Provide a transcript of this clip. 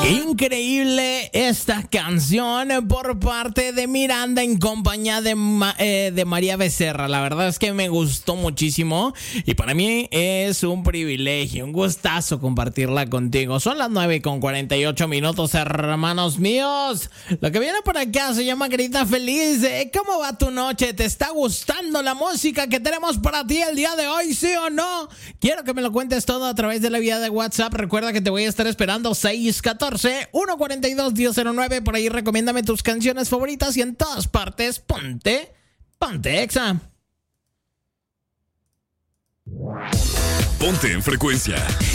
Increíble esta canción por parte de Miranda en compañía de María Becerra. La verdad es que me gustó muchísimo y para mí es un privilegio, un gustazo compartirla contigo. Son las 9:48, hermanos míos. Lo que viene por acá se llama Grita Feliz. ¿Cómo va tu noche? ¿Te está gustando la música que tenemos para ti el día de hoy, sí o no? Quiero que me lo cuentes todo a través de la vía de WhatsApp. Recuerda que te voy a estar esperando 614-142-1009. Por ahí recomiéndame tus canciones favoritas y en todas partes ponte Exa. Ponte en Frecuencia.